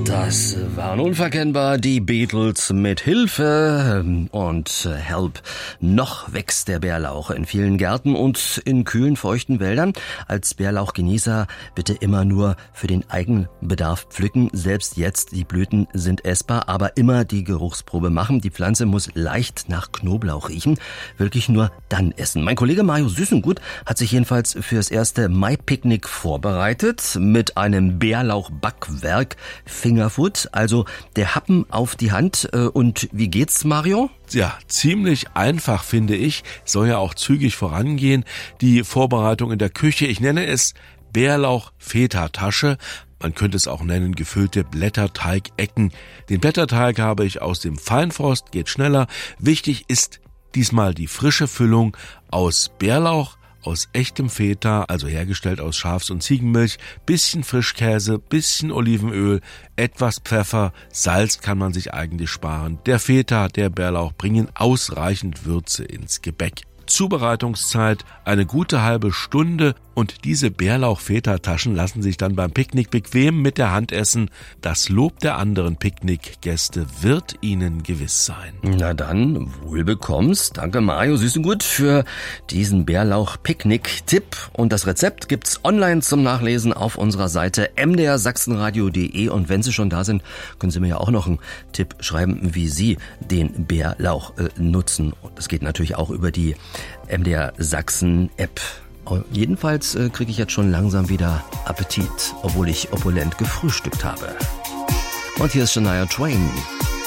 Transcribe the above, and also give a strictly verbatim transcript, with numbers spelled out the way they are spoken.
Das waren unverkennbar die Beatles mit Hilfe und Help. Noch wächst der Bärlauch in vielen Gärten und in kühlen, feuchten Wäldern. Als Bärlauchgenießer bitte immer nur für den Eigenbedarf pflücken. Selbst jetzt, die Blüten sind essbar, aber immer die Geruchsprobe machen. Die Pflanze muss leicht nach Knoblauch riechen. Wirklich nur dann essen. Mein Kollege Mario Süßengut hat sich jedenfalls fürs erste Mai-Picknick vorbereitet mit einem Bärlauchbackwerk Fingerfood, also der Happen auf die Hand. Und wie geht's, Mario? Ja, ziemlich einfach, finde ich. Soll ja auch zügig vorangehen. Die Vorbereitung in der Küche, ich nenne es Bärlauch-Feta-Tasche. Man könnte es auch nennen, gefüllte Blätterteigecken. Den Blätterteig habe ich aus dem Feinfrost, geht schneller. Wichtig ist diesmal die frische Füllung aus Bärlauch, aus echtem Feta, also hergestellt aus Schafs- und Ziegenmilch, bisschen Frischkäse, bisschen Olivenöl, etwas Pfeffer, Salz kann man sich eigentlich sparen. Der Feta, der Bärlauch bringen ausreichend Würze ins Gebäck. Zubereitungszeit eine gute halbe Stunde und diese Bärlauch-Feta-Taschen lassen sich dann beim Picknick bequem mit der Hand essen. Das Lob der anderen Picknickgäste wird Ihnen gewiss sein. Na dann, wohl bekommst. Danke Mario Süßengut für diesen Bärlauch-Picknick-Tipp. Und das Rezept gibt's online zum Nachlesen auf unserer Seite m d r sachsenradio punkt d e. Und wenn Sie schon da sind, können Sie mir ja auch noch einen Tipp schreiben, wie Sie den Bärlauch äh, nutzen. Und das geht natürlich auch über die M D R Sachsen App. Jedenfalls äh, kriege ich jetzt schon langsam wieder Appetit, obwohl ich opulent gefrühstückt habe. Und hier ist Shania Twain.